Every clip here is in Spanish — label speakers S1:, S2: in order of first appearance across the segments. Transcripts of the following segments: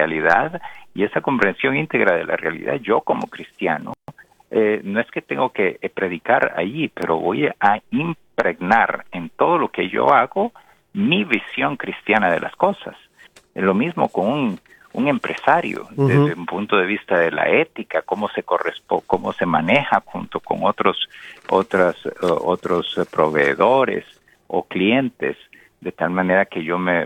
S1: realidad y esa comprensión íntegra de la realidad, yo como cristiano, no es que tengo que predicar allí, pero voy a impregnar en todo lo que yo hago mi visión cristiana de las cosas. Es lo mismo con un empresario, desde un punto de vista de la ética, cómo se maneja junto con otros proveedores o clientes, de tal manera que yo me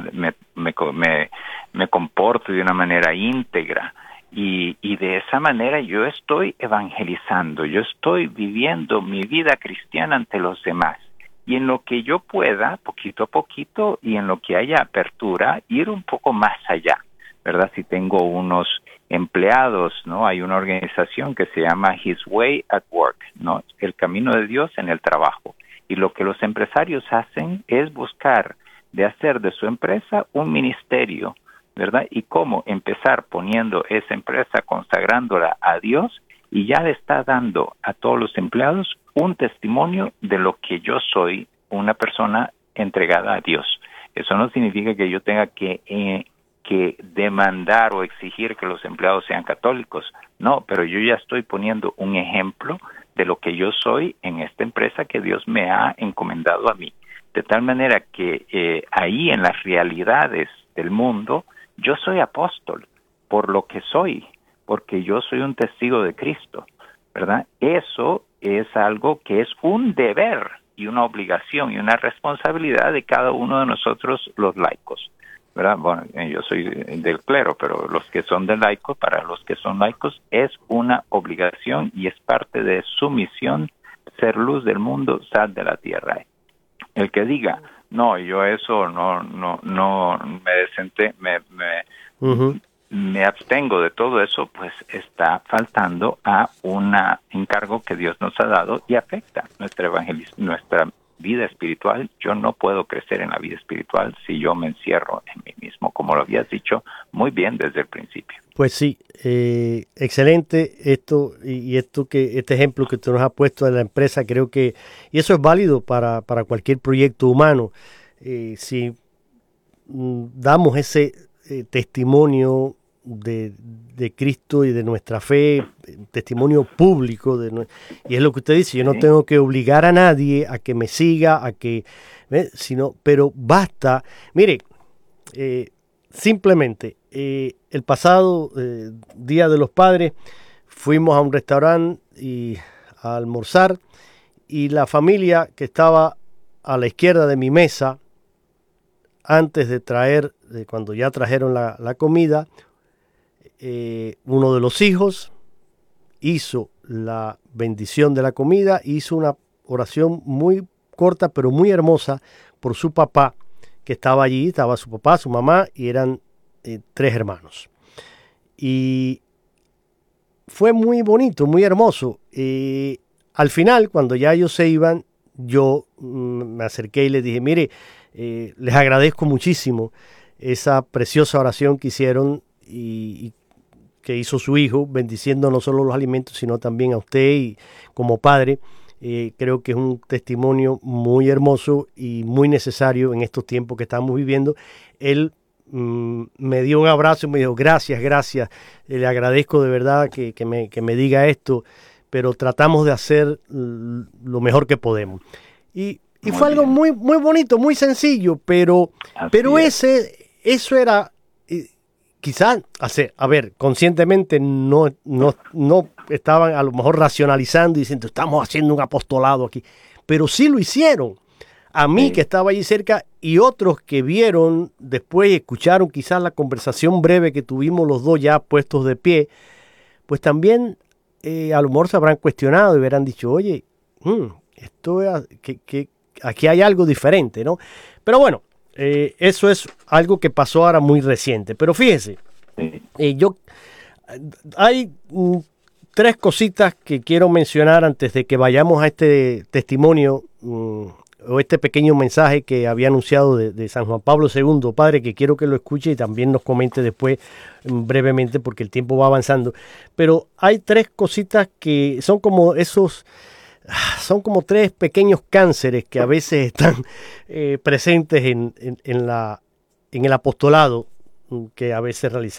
S1: comporto de una manera íntegra. Y de esa manera yo estoy evangelizando, yo estoy viviendo mi vida cristiana ante los demás. Y en lo que yo pueda, poquito a poquito, y en lo que haya apertura, ir un poco más allá, ¿verdad? Si tengo unos empleados, ¿no? Hay una organización que se llama His Way at Work, ¿no? El camino de Dios en el trabajo. Y lo que los empresarios hacen es buscar de hacer de su empresa un ministerio, ¿verdad? Y cómo empezar poniendo esa empresa, consagrándola a Dios, y ya le está dando a todos los empleados un testimonio de lo que yo soy, una persona entregada a Dios. Eso no significa que yo tenga que demandar o exigir que los empleados sean católicos. No, pero yo ya estoy poniendo un ejemplo de lo que yo soy en esta empresa que Dios me ha encomendado a mí. De tal manera que ahí en las realidades del mundo, yo soy apóstol por lo que soy, porque yo soy un testigo de Cristo, ¿verdad? Eso es algo que es un deber y una obligación y una responsabilidad de cada uno de nosotros los laicos, ¿verdad? Bueno, yo soy del clero, pero los que son de laicos, para los que son laicos, es una obligación y es parte de su misión ser luz del mundo, sal de la tierra. El que diga, no, yo eso no me abstengo de todo eso, pues está faltando a un encargo que Dios nos ha dado y afecta nuestra vida espiritual. Yo no puedo crecer en la vida espiritual si yo me encierro en mí mismo, como lo habías dicho muy bien desde el principio.
S2: Pues sí, excelente esto este ejemplo que tú nos has puesto de la empresa, creo que, y eso es válido para cualquier proyecto humano. Si damos ese testimonio de Cristo y de nuestra fe, testimonio público, y es lo que usted dice, yo no tengo que obligar a nadie a que me siga, pero basta. Mire, simplemente, el pasado Día de los Padres fuimos a un restaurante a almorzar, y la familia que estaba a la izquierda de mi mesa, antes de cuando ya trajeron la comida, uno de los hijos hizo la bendición de la comida, hizo una oración muy corta pero muy hermosa por su papá, que estaba allí. Estaba su papá, su mamá, y eran 3 hermanos. Y fue muy bonito, muy hermoso. Al final, cuando ya ellos se iban, yo me acerqué y les dije, mire, les agradezco muchísimo esa preciosa oración que hicieron y que hizo su hijo, bendiciendo no solo los alimentos, sino también a usted y como padre. Creo que es un testimonio muy hermoso y muy necesario en estos tiempos que estamos viviendo. Él me dio un abrazo y me dijo, gracias, le agradezco de verdad que me diga esto, pero tratamos de hacer lo mejor que podemos. Y fue algo muy, muy bonito, muy sencillo, pero eso era, quizás, conscientemente no estaban a lo mejor racionalizando y diciendo, estamos haciendo un apostolado aquí, pero sí lo hicieron. A mí, que estaba allí cerca, y otros que vieron después y escucharon quizás la conversación breve que tuvimos los dos ya puestos de pie, pues también a lo mejor se habrán cuestionado y habrán dicho, oye, esto es, que aquí hay algo diferente, ¿no? Pero bueno, eso es algo que pasó ahora muy reciente. Pero fíjese, hay 3 cositas que quiero mencionar antes de que vayamos a este testimonio o este pequeño mensaje que había anunciado de San Juan Pablo II, padre, que quiero que lo escuche y también nos comente después brevemente porque el tiempo va avanzando. Pero hay 3 cositas que son como 3 pequeños cánceres que a veces están presentes en el apostolado que a veces realizamos.